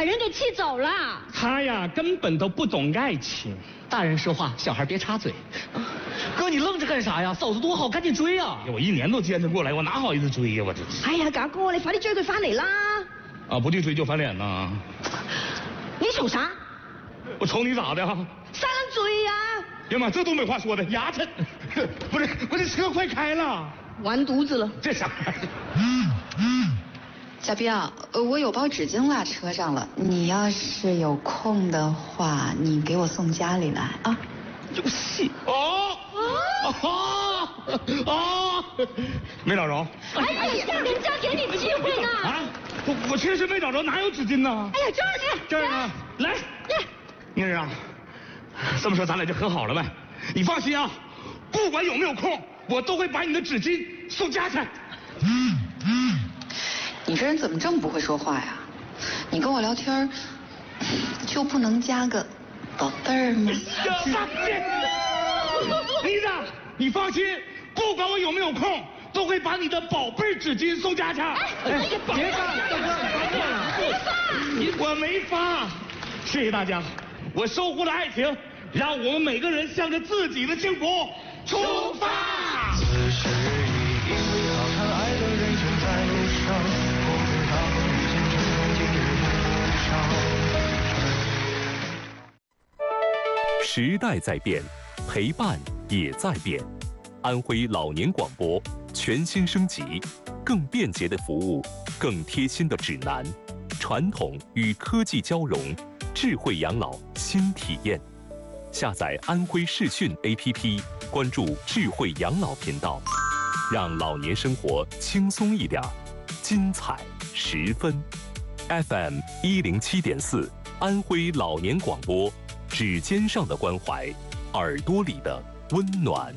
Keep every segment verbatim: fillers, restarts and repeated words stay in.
把人给气走了。 他呀，根本都不懂爱情。 大人说话，小孩别插嘴。哥，你愣着干啥呀？嫂子多好，赶紧追啊！ 我一年都见得过来，我哪好意思追呀？我这。 哎呀，大哥，你快啲追佢翻嚟啦！ 啊，不去追就翻脸呐！ 你瞅啥？ 我瞅你咋的？ 啥人追呀？ 呀妈，这都没话说的，牙碜！不是，我这车快开了， 完犊子了！ 这啥？ 小彪，呃，我有包纸巾落车上了，你要是有空的话，你给我送家里来啊。 有戏哦哦哦！没找着。 哎呀，人家给你机会呢。 啊，我我确实没找着，哪有纸巾呢？ 哎呀，这儿呢， 这儿呢，来，来，宁儿啊，这么说咱俩就和好了呗？你放心啊，不管有没有空，我都会把你的纸巾送家去。 嗯嗯。你这人怎么这么不会说话呀？你跟我聊天就不能加个宝贝儿吗？ 丽子，你放心，不管我有没有空，都会把你的宝贝纸巾送家去。哎，别干了，大哥，你发，我没发。谢谢大家，我收获了爱情，让我们每个人向着自己的幸福出发。 时代在变，陪伴也在变。安徽老年广播全新升级，更便捷的服务，更贴心的指南，传统与科技交融，智慧养老新体验。下载安徽视讯 A P P， 关注智慧养老频道，让老年生活轻松一点，精彩十分。F M 一零七点四，安徽老年广播。指尖上的关怀，耳朵里的温暖。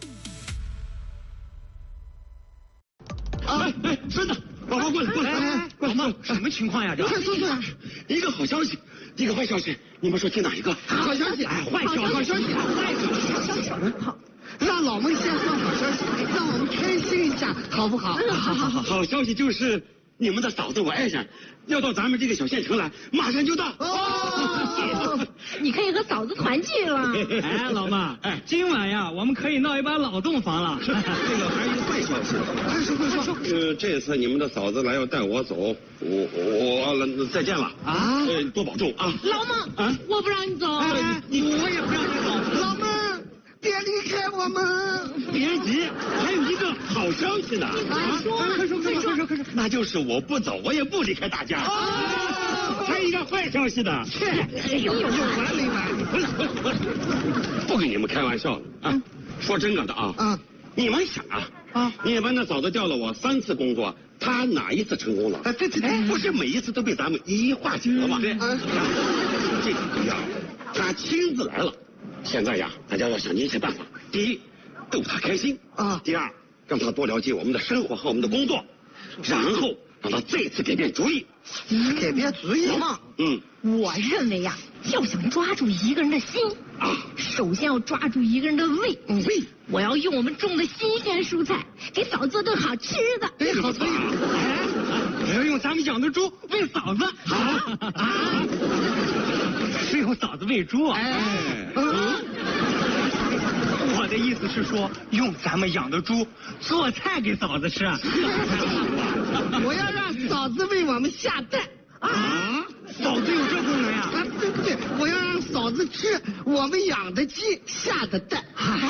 哎哎，孙子，老王过来过来过来！老妈，什么情况呀？这快说出来！一个好消息，一个坏消息，你们说听哪一个？好消息，哎，坏消息，好消息，坏消息，好，让老孟先说好消息，让我们开心一下，好不好？好好好，好消息就是你们的嫂子我爱人要到咱们这个小县城来，马上就到。哦， 你可以和嫂子团聚了。 哎，老妈，哎，今晚呀，我们可以闹一把老洞房了。 这个还有一个坏消息，快说快说。呃，这次你们的嫂子来要带我走，我我我再见了啊！呃，多保重啊。 老孟，啊，我不让你走。 哎，你我也不让你走。老孟，别离开我们。别急，还有一个好消息呢。 你快说， 快说，快说，快说，快说。那就是我不走，我也不离开大家。还有一个坏消息呢。切，有有完没完？不是不是不是，不跟你们开玩笑了啊！说真的啊啊！你们想啊啊！你们的嫂子调了我三次工作，她哪一次成功了？啊，对对对，不是每一次都被咱们一一化解了吗？对。这次呀，她亲自来了。现在呀，大家要想尽一切办法。第一，逗她开心啊；第二，让她多了解我们的生活和我们的工作，然后让她再次改变主意。改变主意？吗？嗯， 我认为呀，要想抓住一个人的心啊，首先要抓住一个人的胃。胃，我要用我们种的新鲜蔬菜给嫂子做顿好吃的。 哎，好主意！ 哎，我要用咱们养的猪喂嫂子。好啊，是用嫂子喂猪啊？哎，嗯。我的意思是说，用咱们养的猪做菜给嫂子吃。 我要让嫂子为我们下蛋啊！嫂子有这功能呀？ 啊，对不对？我要让嫂子吃我们养的鸡下的蛋。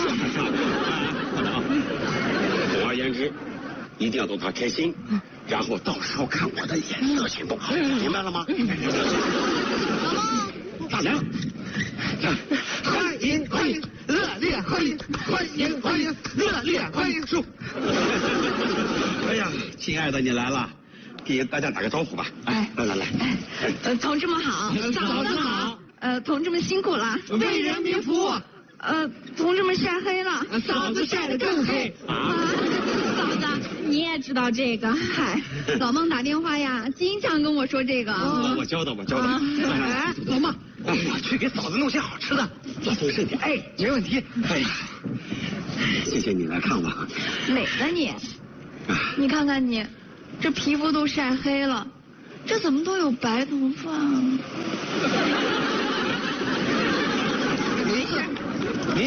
总而言之，一定要逗她开心，然后到时候看我的颜色行动，明白了吗？ 老妈， 大娘， 欢迎欢迎，热烈欢迎，欢迎欢迎，热烈欢迎。叔， 哎呀，亲爱的，你来了，给大家打个招呼吧。哎，来来来， 呃，同志们好， 嫂子好。 呃，同志们辛苦了， 为人民服务。 呃，同志们晒黑了， 嫂子晒得更黑啊！嫂子，你也知道这个？嗨，老孟打电话呀，经常跟我说这个。 我我教的，我教的。 哎，老孟， 我去给嫂子弄些好吃的， 保重身体。 哎，没问题。 哎呀，谢谢你来看我。 哪个你？你看看你，这皮肤都晒黑了，这怎么都有白头发？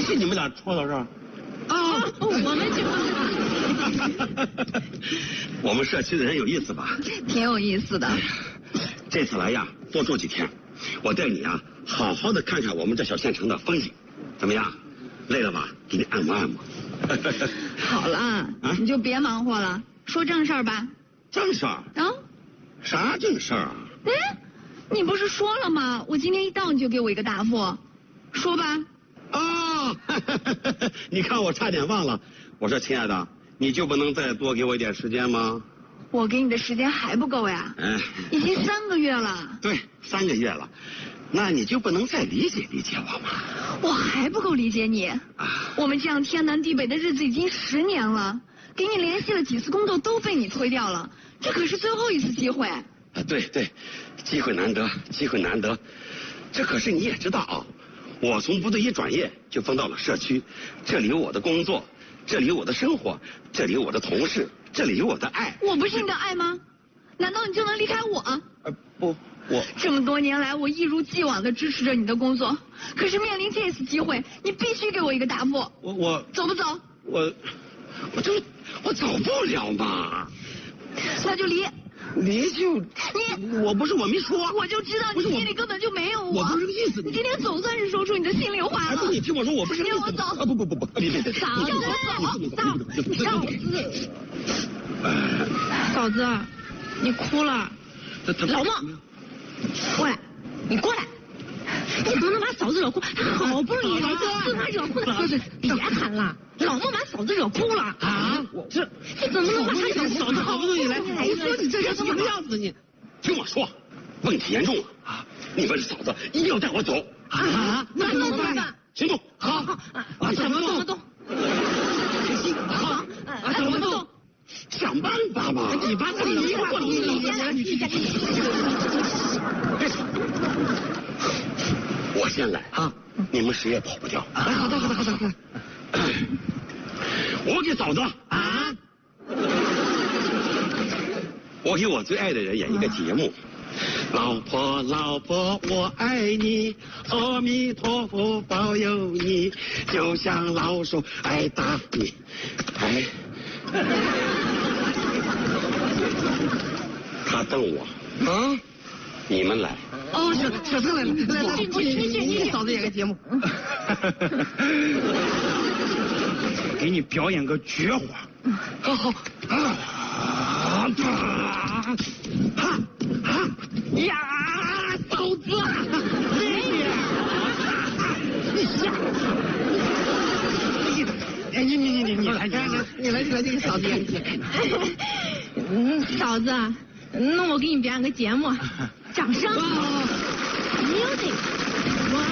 是你们俩戳到这儿？ 啊，我们就。 我们社区的人有意思吧？ 挺有意思的。 这次来呀，多住几天，我带你啊，好好的看看我们这小县城的风景，怎么样？累了吧？给你按摩按摩。 好了，啊、你就别忙活了，说正事儿吧。 正事儿？ 啊？ 啥正事儿啊？ 哎，你不是说了吗？我今天一到你就给我一个答复，说吧。 哦，你看我差点忘了，我说亲爱的，你就不能再多给我一点时间吗？ 我给你的时间还不够呀， 哎， 已经三个月了。 对，三个月了，那你就不能再理解理解我吗？ 我还不够理解你。 啊， 我们这样天南地北的日子已经十年了，给你联系了几次工作都被你推掉了，这可是最后一次机会。 啊，对对，机会难得，机会难得，这可是你也知道啊。我从部队一转业就分到了社区，这里有我的工作，这里有我的生活，这里有我的同事，这里有我的爱。 我不是你的爱吗？难道你就能离开我？ 呃，不，我这么多年来，我一如既往的支持着你的工作，可是面临这次机会，你必须给我一个答复。 我我走不走？ 我我就我走不了嘛。 那就离。 离就你， 我不是我没说， 我就知道你心里根本就没有我。 我不是这个意思。 你今天总算是说出你的心里话了。 哎，不，你听我说，我不是这个意思。 让我走。 啊，不不不不，别别别， 嫂子，嫂子，嫂子，嫂子，你哭了。 老孟，喂，你过来。你不能把嫂子惹哭，她好不容易来就把惹哭了。别喊了，老孟把嫂子惹哭了啊！这这怎么能把她惹哭？ 嫂子好不容易来，你说你这是什么样子？你听我说，问题严重了啊！你们嫂子一定要带我走啊！那怎么办？ 行动！ 好，啊，怎么动？ 动？ 好，啊，怎么动？ 想办法吧！ 你把你你过你你我先来啊！ 你们谁也跑不掉。 好的好的好的好的。 我给嫂子啊！ 我给我最爱的人演一个节目。老婆老婆我爱你，阿弥陀佛保佑你，就像老鼠爱打你。哎，他瞪我啊！ 你们来。 哦，小小郑来了，来来，你你你给嫂子演个节目。 给你表演个绝活。 好好。啊啊哈哈呀，嫂子，你你吓我！哎，你你你你你来，你来你来你来，这个嫂子演戏。 嗯，嫂子，那我给你表演个节目，掌声 ，music。